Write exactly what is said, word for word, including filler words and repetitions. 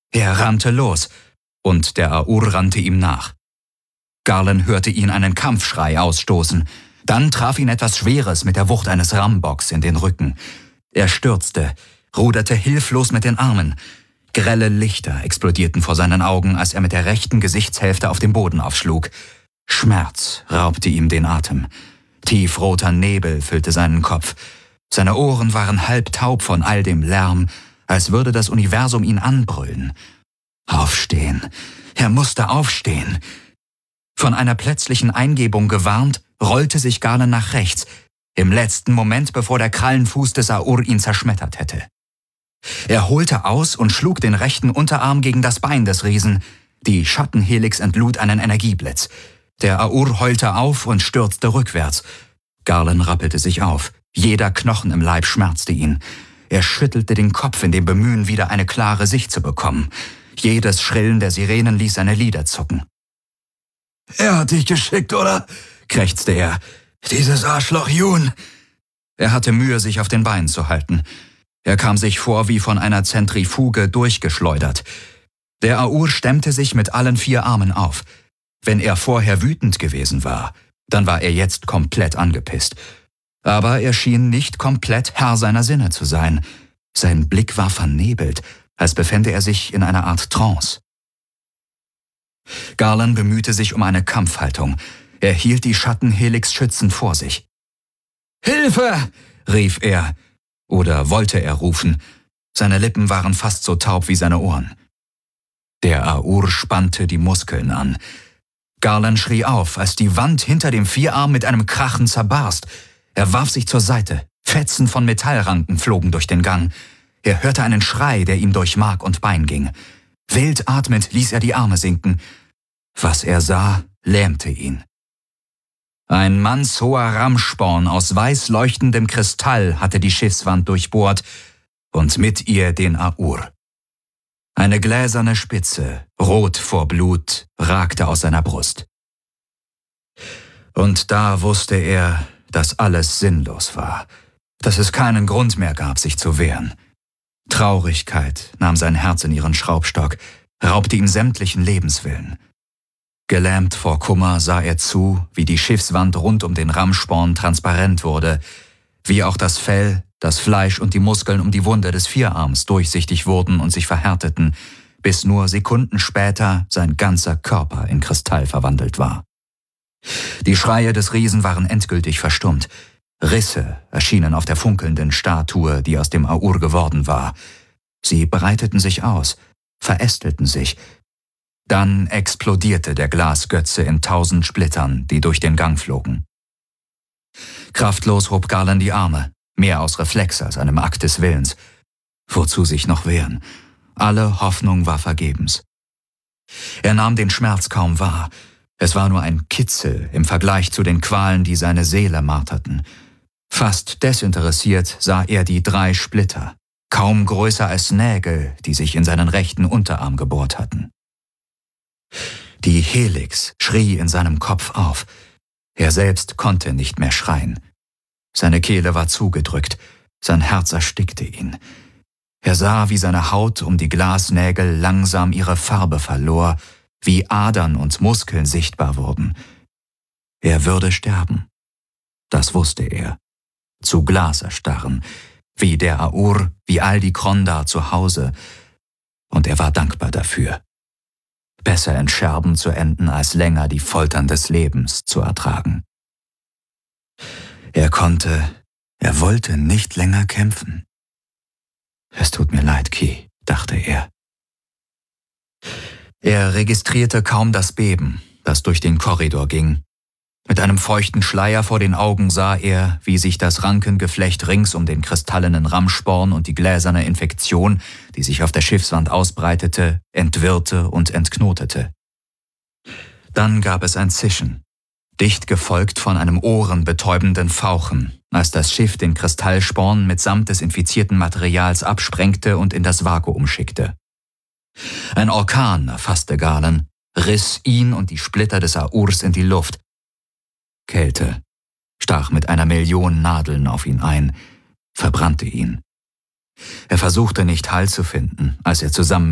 Er rannte los, und der Aur rannte ihm nach. Garland hörte ihn einen Kampfschrei ausstoßen. Dann traf ihn etwas Schweres mit der Wucht eines Rambocks in den Rücken. Er stürzte, ruderte hilflos mit den Armen. Grelle Lichter explodierten vor seinen Augen, als er mit der rechten Gesichtshälfte auf den Boden aufschlug. Schmerz raubte ihm den Atem. Tiefroter Nebel füllte seinen Kopf. Seine Ohren waren halb taub von all dem Lärm, als würde das Universum ihn anbrüllen. Aufstehen. Er musste aufstehen. Von einer plötzlichen Eingebung gewarnt, rollte sich Garland nach rechts, im letzten Moment, bevor der Krallenfuß des Aur ihn zerschmettert hätte. Er holte aus und schlug den rechten Unterarm gegen das Bein des Riesen. Die Schattenhelix entlud einen Energieblitz. Der Aur heulte auf und stürzte rückwärts. Garland rappelte sich auf. Jeder Knochen im Leib schmerzte ihn. Er schüttelte den Kopf in dem Bemühen, wieder eine klare Sicht zu bekommen. Jedes Schrillen der Sirenen ließ seine Lider zucken. »Er hat dich geschickt, oder?« krächzte er. »Dieses Arschloch Jun!« Er hatte Mühe, sich auf den Beinen zu halten. Er kam sich vor wie von einer Zentrifuge durchgeschleudert. Der Aur stemmte sich mit allen vier Armen auf. Wenn er vorher wütend gewesen war, dann war er jetzt komplett angepisst. Aber er schien nicht komplett Herr seiner Sinne zu sein. Sein Blick war vernebelt, als befände er sich in einer Art Trance. Garland bemühte sich um eine Kampfhaltung. Er hielt die Schattenhelix schützend vor sich. »Hilfe!« rief er. Oder wollte er rufen. Seine Lippen waren fast so taub wie seine Ohren. Der Aur spannte die Muskeln an. Garland schrie auf, als die Wand hinter dem Vierarm mit einem Krachen zerbarst. Er warf sich zur Seite. Fetzen von Metallranken flogen durch den Gang. Er hörte einen Schrei, der ihm durch Mark und Bein ging. Wild atmend ließ er die Arme sinken. Was er sah, lähmte ihn. Ein mannshoher Rammsporn aus weiß leuchtendem Kristall hatte die Schiffswand durchbohrt und mit ihr den Aur. Eine gläserne Spitze, rot vor Blut, ragte aus seiner Brust. Und da wusste er, dass alles sinnlos war, dass es keinen Grund mehr gab, sich zu wehren. Traurigkeit nahm sein Herz in ihren Schraubstock, raubte ihm sämtlichen Lebenswillen. Gelähmt vor Kummer sah er zu, wie die Schiffswand rund um den Rammsporn transparent wurde, wie auch das Fell, das Fleisch und die Muskeln um die Wunde des Vierarms durchsichtig wurden und sich verhärteten, bis nur Sekunden später sein ganzer Körper in Kristall verwandelt war. Die Schreie des Riesen waren endgültig verstummt. Risse erschienen auf der funkelnden Statue, die aus dem Aur geworden war. Sie breiteten sich aus, verästelten sich. Dann explodierte der Glasgötze in tausend Splittern, die durch den Gang flogen. Kraftlos hob Garland die Arme, mehr aus Reflex als einem Akt des Willens. Wozu sich noch wehren? Alle Hoffnung war vergebens. Er nahm den Schmerz kaum wahr. Es war nur ein Kitzel im Vergleich zu den Qualen, die seine Seele marterten. Fast desinteressiert sah er die drei Splitter, kaum größer als Nägel, die sich in seinen rechten Unterarm gebohrt hatten. Die Helix schrie in seinem Kopf auf. Er selbst konnte nicht mehr schreien. Seine Kehle war zugedrückt, sein Herz erstickte ihn. Er sah, wie seine Haut um die Glasnägel langsam ihre Farbe verlor, wie Adern und Muskeln sichtbar wurden. Er würde sterben. Das wusste er. Zu Glas erstarren, wie der Aur, wie all die Krondar zu Hause. Und er war dankbar dafür. Besser in Scherben zu enden, als länger die Foltern des Lebens zu ertragen. Er konnte, er wollte nicht länger kämpfen. »Es tut mir leid, Ki«, dachte er. Er registrierte kaum das Beben, das durch den Korridor ging. Mit einem feuchten Schleier vor den Augen sah er, wie sich das Rankengeflecht rings um den kristallenen Rammsporn und die gläserne Infektion, die sich auf der Schiffswand ausbreitete, entwirrte und entknotete. Dann gab es ein Zischen, dicht gefolgt von einem ohrenbetäubenden Fauchen, als das Schiff den Kristallsporn mitsamt des infizierten Materials absprengte und in das Vakuum schickte. Ein Orkan erfasste Garland, riss ihn und die Splitter des Aurs in die Luft. Kälte stach mit einer Million Nadeln auf ihn ein, verbrannte ihn. Er versuchte nicht Halt zu finden, als er zusammen